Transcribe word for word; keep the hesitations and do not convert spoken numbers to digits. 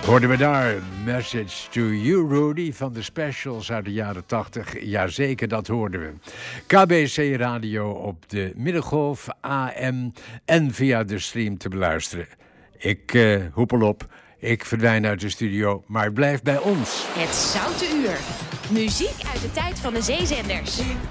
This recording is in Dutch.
Hoorden we daar Message to You, Rudy, van de specials uit de jaren tachtig. Jazeker, dat hoorden we. K B C Radio op de middengolf, A M en via de stream te beluisteren. Ik uh, hoepel op, ik verdwijn uit de studio, maar blijf bij ons. Het Zoute Uur. Muziek uit de tijd van de zeezenders.